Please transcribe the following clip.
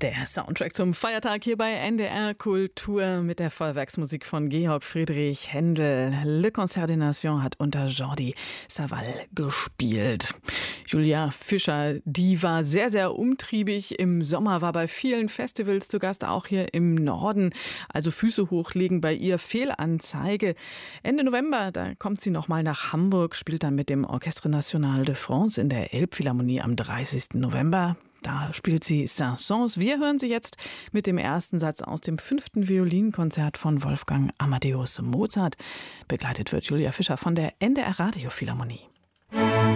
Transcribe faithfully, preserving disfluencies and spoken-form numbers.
Der Soundtrack zum Feiertag hier bei N D R Kultur mit der Vollwerksmusik von Georg Friedrich Händel. Le Concert des Nations hat unter Jordi Savall gespielt. Julia Fischer, die war sehr, sehr umtriebig im Sommer, war bei vielen Festivals zu Gast, auch hier im Norden. Also Füße hochlegen bei ihr, Fehlanzeige. Ende November, da kommt sie nochmal nach Hamburg, spielt dann mit dem Orchestre National de France in der Elbphilharmonie am dreißigsten November. Da spielt sie Saint-Saëns. Wir hören sie jetzt mit dem ersten Satz aus dem fünften Violinkonzert von Wolfgang Amadeus Mozart. Begleitet wird Julia Fischer von der N D R Radiophilharmonie.